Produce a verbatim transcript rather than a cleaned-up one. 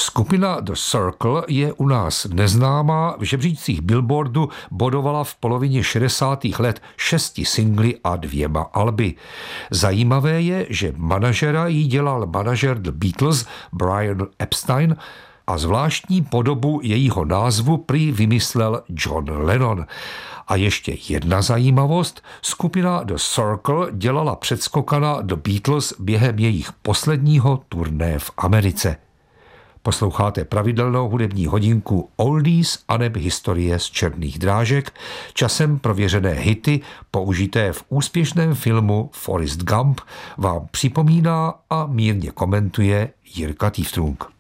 Skupina The Circle je u nás neznámá, v žebříčcích Billboardu bodovala v polovině šedesátých let šesti singly a dvěma alby. Zajímavé je, že manažera jí dělal manažer The Beatles Brian Epstein a zvláštní podobu jejího názvu prý vymyslel John Lennon. A ještě jedna zajímavost, skupina The Circle dělala předskokana The Beatles během jejich posledního turné v Americe. Posloucháte pravidelnou hudební hodinku Oldies aneb historie z černých drážek, časem prověřené hity, použité v úspěšném filmu Forrest Gump, vám připomíná a mírně komentuje Jirka Týftrunk.